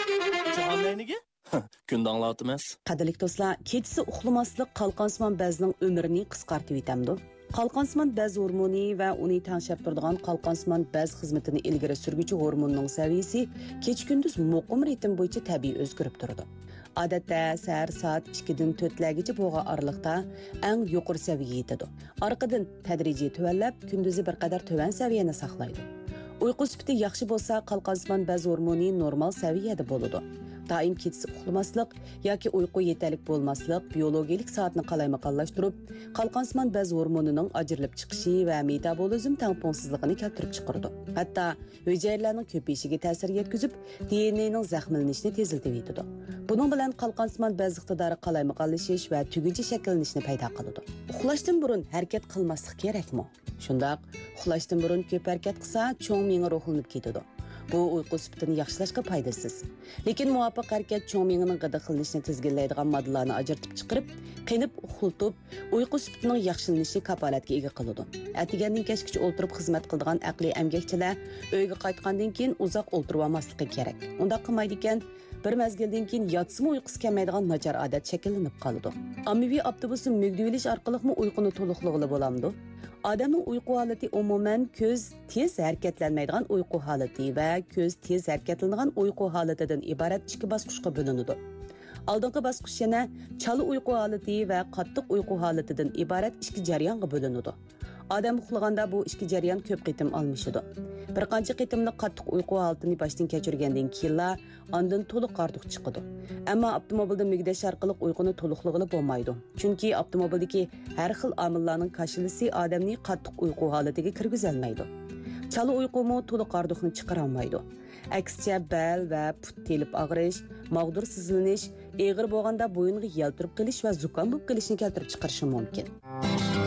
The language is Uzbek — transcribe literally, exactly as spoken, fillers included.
Cahamlayniga? Kunda anglatmaz. Qadrli do'stlar, kechasi uxlamaslik qalqonsimon bezning umrini qisqartib etamdi. Qalqonsimon bez hormoni va uni tangshab turadigan qalqonsimon bez xizmatini ilgari surguvchi hormonning saviyasi kecha-kunduz muqim ritm bo'yicha tabiiy o'zgarib turadi. Odatda sahar soat ikki dan to'rt largacha bo'lgan oraliqda eng yuqori saviyaga yetadi. Orqadan tadrijiy tuvallab, kunduzi bir qadar tuvan saviyani saqlaydi. Uyqu sifati yaxshi bo'lsa, qalqonsimon bez hormoni normal saviyada bo'ladi. Daim kechasi uxlamaslik yoki uyqu yetarlik bo'lmaslik biologik soatni qalaymaqonlashtirib, qalqonsimon bez hormonining ajrilib chiqishi va metabolizm tangpongsizligini keltirib chiqaradi. Hatto hujayralarning ko'payishiga ta'sir yetkazib, D N A'ning zaxmlanishini tezlatib etadi. Buning bilan qalqonsimon bez iqtidori qalaymaqonlashish va tuguncha shakllanishni paydo qiladi. Uxlashdan burun harakat qilmaslik kerakmi? Shundaq, uxlashdan burun ko'p harakat qilsa, cho'ng miya ruhlanib ketadi. Bu uyqu sifatini yaxshilashga foydasiz. Lekin muvaffaq harakat cho'ng miyaning g'idiqlanishini tizginlaydigan moddalarni ajratib chiqarib, qinib uxlatib, uyqu sifatining yaxshilanishi kafolatga ega qiladi. Atiganning kechgacha o'ltirib xizmat qiladigan aqliy emgakchilar uyga qaytgandan keyin uzoq o'ltirib olmasligi kerak. Unda qilmaydi ekan, bir mezgildan keyin yatsimi uyqusi kelmaydigan nachar odat shakllanib qoladi. Ommaviy avtobusni mugdivilish orqali uyquni to'liqlig'ili bo'lamdi. Odamning uyqu holati umuman ko'z tez harakatlanmaydigan uyqu holati va ko'z tez harakatlanadigan uyqu holatidan iborat ikki bosqichga bo'linadi. Oldingi bosqich yana chala uyqu holati va qattiq uyqu holatidan iborat ikki jarayonga bo'linadi. Odam uxlaganda bu ikki jarayon ko'p qitim almashadi. Bir qancha qitimli qattiq uyqu holatini boshdan kechirgandan keyin ondan to'liq qarduq chiqadi. Ammo avtomobilda migdash orqali uyquni to'liqlig'ili bo'lmaydi. Chunki avtomobildagi har xil omillarning kashilisi odamning qattiq uyqu holatiga kirgizolmaydi. Chala uyqumu to'liq qarduqni chiqara olmaydi. Aksicha bel va put telib og'rish, mag'dur sizlanish, eg'ir bo'lganda bo'yinga yaltirib qilish va zukam bo'lib qilishni keltirib chiqarishi mumkin.